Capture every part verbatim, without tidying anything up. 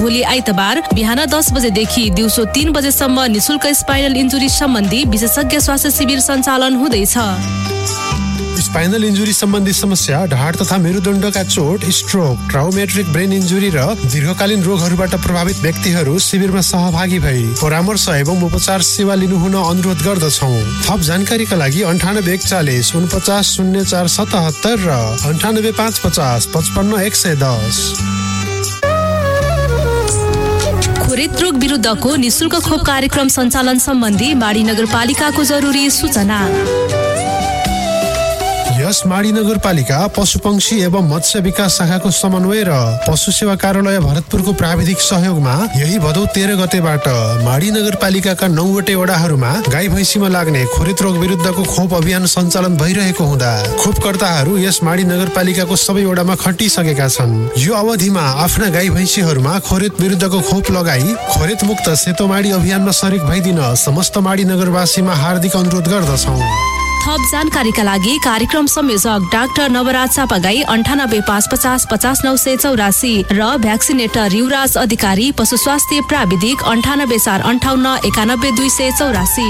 भोलि आइतबार बिहान दस बजेदेखि दिउँसो तीन बजेसम्म निशुल्क स्पाइनल इन्जुरी सम्बन्धी विशेषज्ञ स्वास्थ्य शिविर सञ्चालन हुँदैछ। स्पाइनल इन्जुरी सम्बन्धी समस्या, ढाड तथा मेरुदण्डका चोट, स्ट्रोक, ट्राउमेट्रिक ब्रेन इन्जुरी र दीर्घकालीन रोगहरूबाट प्रभावित व्यक्तिहरू शिविरमा सहभागी भई परामर्श एवं उपचार सेवा लिनुहुन अनुरोध गर्दछौँ। थप जानकारीका लागि अन्ठानब्बे एकचालिस उनपचास शून्य चार सतहत्तर र अन्ठानब्बे पाँच पचास पचपन्न एक सय दस। खोरेत रोग विरुद्धको निशुल्क खोप कार्यक्रम सञ्चालन सम्बन्धी माडी नगरपालिकाको जरुरी सूचना। यस माडी नगरपालिका पशुपक्षी एवं मत्स्य विकास शाखाको समन्वय र पशु सेवा कार्यालय भरतपुरको प्राविधिक सहयोगमा यही भदौ तेह्र गतेबाट माडी नगरपालिकाका नौवटै वडाहरूमा गाई भैँसीमा लाग्ने खोरेत रोग विरुद्धको खोप अभियान सञ्चालन भइरहेको हुँदा खोपकर्ताहरू यस माडी नगरपालिकाको सबै वडामा खटिसकेका छन्। यो अवधिमा आफ्ना गाई भैँसीहरूमा खोरेत विरुद्धको खोप लगाई खोरेत मुक्त सेतो माडी अभियानमा सरिक भइदिन समस्त माडी नगरवासीमा हार्दिक अनुरोध गर्दछौँ। थप जानकारीका लागि कार्यक्रम संयोजक डाक्टर नवराज चापागाई अन्ठानब्बे पाँच पचास पचास नौ सय चौरासी र भ्याक्सिनेटर युवराज अधिकारी पशु स्वास्थ्य प्राविधिक अन्ठानब्बे चार अन्ठाउन्न एकानब्बे दुई सय चौरासी।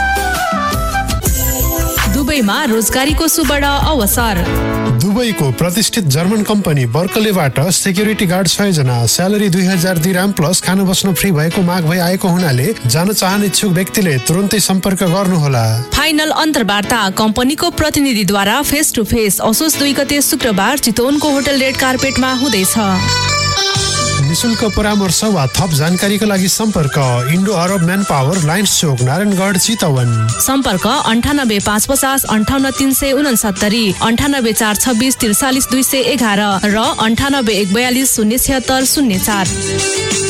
दुबईमा रोजगारीको सुवर्ण अवसर। दुबईको प्रतिष्ठित जर्मन कम्पनी बर्कलेबाट सेक्युरिटी गार्ड छ जना, स्यालेरी दुई हजार दिराम प्लस खान बस्न फ्री भएको माग भई आएको हुनाले जान चाहने इच्छुक व्यक्तिले तुरन्तै सम्पर्क गर्नुहोला। फाइनल अन्तर्वार्ता कम्पनीको प्रतिनिधिद्वारा फेस टु फेस असोज दुई गते शुक्रबार चितवनको होटल रेड कार्पेटमा हुँदैछ। निशुल्क परामर्श वा थप जानकारीका लागि सम्पर्क इन्डो अरब म्यान पावर, लाइन्स चोक, नारायणगढ, चितवन। सम्पर्क अन्ठानब्बे पाँच पचास अन्ठाउन्न तिन सय उनसत्तरी, अन्ठानब्बे चार छब्बिस त्रिचालिस दुई सय एघार र अन्ठानब्बे एक बयालिस शून्य छत्तर शून्य चार।